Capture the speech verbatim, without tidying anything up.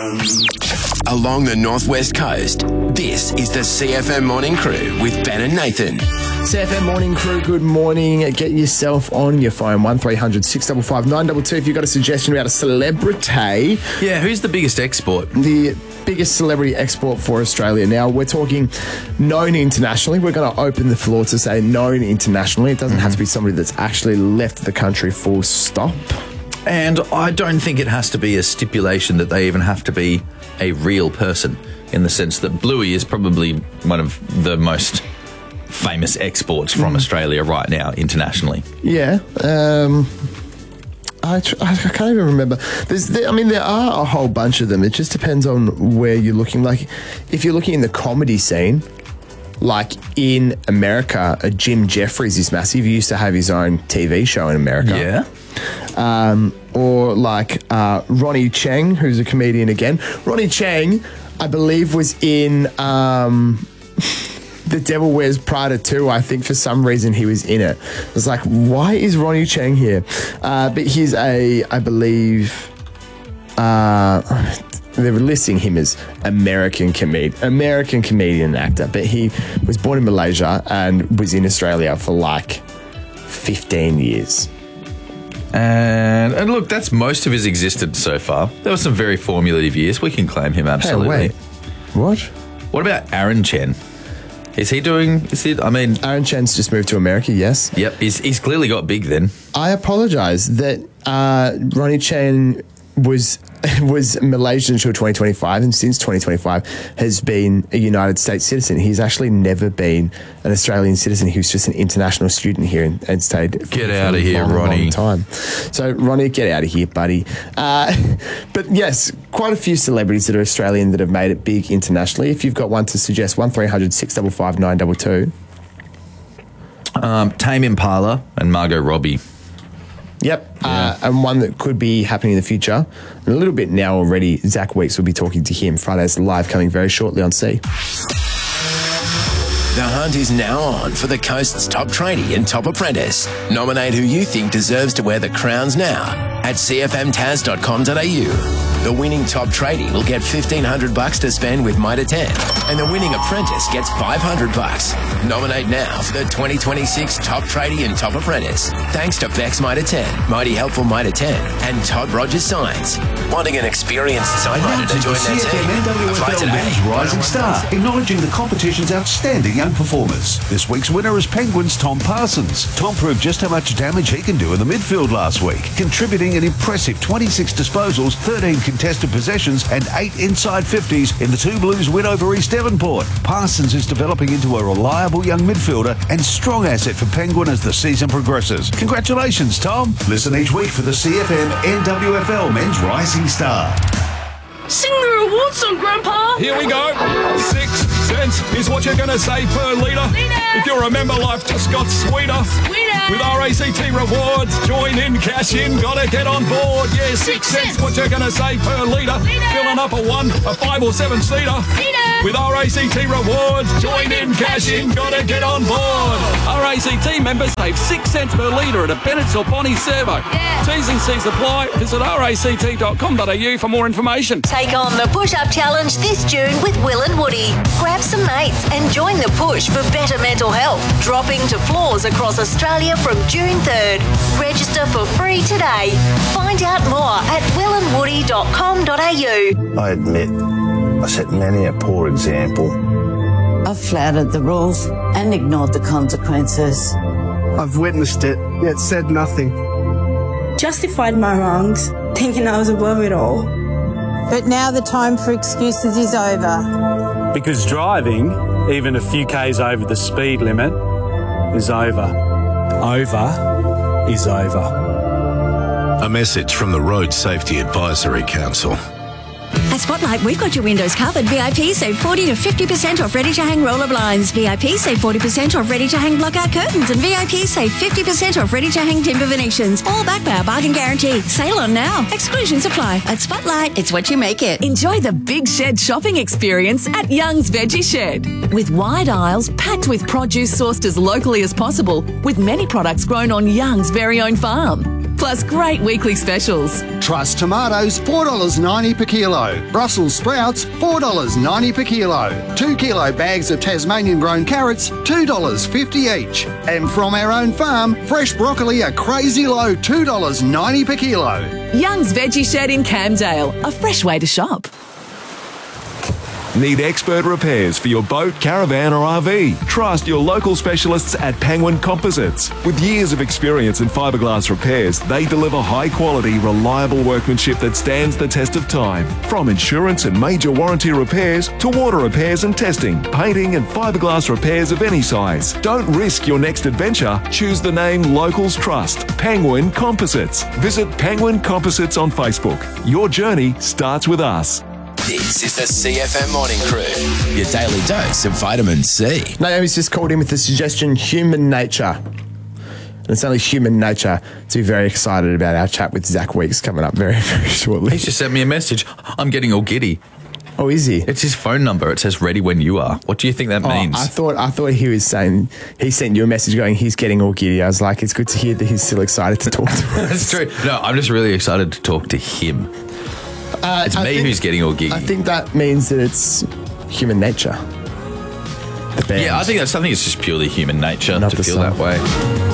Along the northwest coast, this is the C F M Morning Crew with Ben and Nathan. C F M Morning Crew, good morning. Get yourself on your phone, one three hundred six five five nine two two if you've got a suggestion about a celebrity. Yeah, who's the biggest export? The biggest celebrity export for Australia. Now, we're talking known internationally. We're going to open the floor to say known internationally. It doesn't mm-hmm. have to be somebody that's actually left the country full stop. And I don't think it has to be a stipulation that they even have to be a real person, in the sense that Bluey is probably one of the most famous exports from mm. Australia right now internationally. Yeah. Um, I, tr- I can't even remember. There's, there, I mean, there are a whole bunch of them. It just depends on where you're looking. Like, if you're looking in the comedy scene, like in America, uh, Jim Jeffries is massive. He used to have his own T V show in America. Yeah. Um, or like uh, Ronnie Cheng, who's a comedian again. Ronnie Cheng, I believe, was in um, The Devil Wears Prada two. I think for some reason he was in it. I was like, why is Ronnie Cheng here? Uh, but he's a, I believe, uh, they're listing him as American comedian, American comedian and actor. But he was born in Malaysia and was in Australia for like fifteen years. And, and look, that's most of his existence so far. There were some very formulative years. We can claim him absolutely. Hey, wait. What? What about Aaron Chen? Is he doing... Is he, I mean... Aaron Chen's just moved to America, yes. Yep, he's, he's clearly got big then. I apologise that uh, Ronnie Chen was was Malaysian until twenty twenty-five, and since twenty twenty-five has been a United States citizen. He's actually never been an Australian citizen. He was just an international student here and, and stayed for, get for out of a here, long, Ronnie. long time. So, Ronnie, get out of here, buddy. Uh, but yes, quite a few celebrities that are Australian that have made it big internationally. If you've got one to suggest, one three hundred six five five nine two two. Um, Tame Impala and Margot Robbie. Yep, yeah. uh, and one that could be happening in the future. And a little bit now already, Zach Weeks will be talking to him. Friday's Live coming very shortly on C. The hunt is now on for the coast's top tradie and top apprentice. Nominate who you think deserves to wear the crowns now at c f m tas dot com dot a u. The winning top tradie will get fifteen hundred bucks to spend with Mitre ten, and the winning apprentice gets five hundred bucks. Nominate now for the twenty twenty-six Top Tradie and Top Apprentice. Thanks to Bex Mitre ten, Mighty Helpful Mitre ten, and Todd Rogers Signs. Wanting an experienced sign writer to join their team? Apply today. Men's Rising Star, acknowledging the competition's outstanding young performers. This week's winner is Penguins' Tom Parsons. Tom proved just how much damage he can do in the midfield last week, contributing an impressive twenty-six disposals, thirteen contested possessions, and eight inside fifties in the two Blues win over East Devonport. Parsons is developing into a reliable young midfielder and strong asset for Penguin as the season progresses. Congratulations, Tom. Listen each week for the C F M N W F L Men's Rising Star. Sing the reward song, Grandpa. Here we go. Six cents is what you're going to save per litre. If you remember, life just got sweeter. Sweeter. With R A C T rewards, join in, cash in, gotta get on board. Yeah, six, six cents, what you're going to save per litre. Filling up a one, a five or seven seater. With R A C T rewards, join in, cash in, gotta get on board. R A C T members save six cents per litre at a Bennett's or Bonnie servo. Yeah. T's and C's apply. Visit r a c t dot com dot a u for more information. Take on the push-up challenge this June with Will and Woody. Grab some mates and join the push for better mental health. Dropping to floors across Australia from June third. Register for free today. Find out more at will and woody dot com dot a u. I admit, I set many a poor example. I've flouted the rules and ignored the consequences. I've witnessed it, yet said nothing. Justified my wrongs, thinking I was above it all. But now the time for excuses is over. Because driving, even a few k's over the speed limit, is over. Over is over. A message from the Road Safety Advisory Council. At Spotlight, we've got your windows covered. V I P save forty to fifty percent off ready-to-hang roller blinds. V I P save forty percent off ready-to-hang blockout curtains. And V I P save fifty percent off ready-to-hang timber Venetians. All backed by our bargain guarantee. Sale on now. Exclusions apply. At Spotlight, it's what you make it. Enjoy the Big Shed shopping experience at Young's Veggie Shed. With wide aisles packed with produce sourced as locally as possible, with many products grown on Young's very own farm. plus great weekly specials. Truss tomatoes, four dollars ninety per kilo. Brussels sprouts, four dollars ninety per kilo. Two kilo bags of Tasmanian grown carrots, two dollars fifty each. And from our own farm, fresh broccoli a crazy low two dollars ninety per kilo. Young's Veggie Shed in Camdale, a fresh way to shop. Need expert repairs for your boat, caravan or R V? Trust your local specialists at Penguin Composites. With years of experience in fiberglass repairs, they deliver high quality, reliable workmanship that stands the test of time. From insurance and major warranty repairs to water repairs and testing, painting and fiberglass repairs of any size. Don't risk your next adventure. Choose the name locals trust. Penguin Composites. Visit Penguin Composites on Facebook. Your journey starts with us. This is the C F M Morning Crew, your daily dose of vitamin C. Naomi's just called in with the suggestion, human nature. And it's only human nature to be very excited about our chat with Zach Weeks coming up very, very shortly. He's just sent me a message. I'm getting all giddy. Oh, is he? It's his phone number. It says ready when you are. What do you think that Oh, means? I thought I thought he was saying, he sent you a message going, he's getting all giddy. I was like, it's good to hear that he's still excited to talk to us. That's true. No, I'm just really excited to talk to him. Uh, It's I me think- who's getting all giddy. I think that means that it's human nature. The band. Yeah, I think that's something. It's just purely human nature Not to the feel song. that way.